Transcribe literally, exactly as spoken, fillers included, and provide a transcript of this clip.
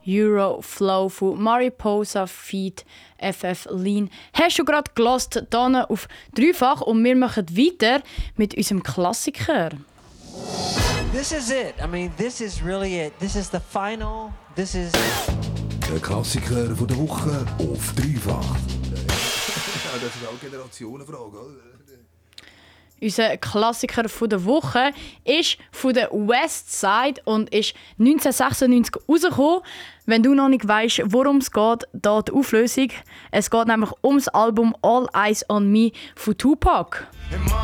Euroflow von Mariposa Feat. F F Lean. Hast du gerade gehört, hier auf Dreifach und wir machen weiter mit unserem Klassiker. This is it. I mean, this is really it. This is the final. This is... Der Klassiker von der Woche auf Dreifach. Ja, das ist auch eine Generationenfrage, oder? Unser Klassiker von der Woche ist von der West Side und ist neunzehnhundertsechsundneunzig rausgekommen. Wenn du noch nicht weißt, worum es geht, da die Auflösung. Es geht nämlich ums Album All Eyes on Me von Tupac. In my